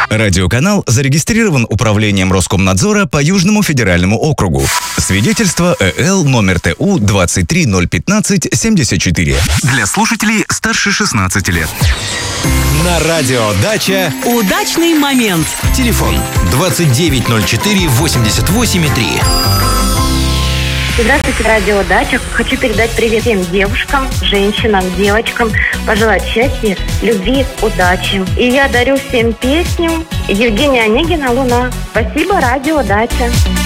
Радиоканал зарегистрирован Управлением Роскомнадзора по Южному федеральному округу. Свидетельство ЭЛ номер ТУ 2301574. Для слушателей старше 16 лет. На радио «Дача» удачный момент. Телефон 2904-88,3. Здравствуйте, радио «Дача». Хочу передать привет всем девушкам, женщинам, девочкам, пожелать счастья, любви, удачи. И я дарю всем песню Евгения Онегина «Луна». Спасибо, радио «Дача».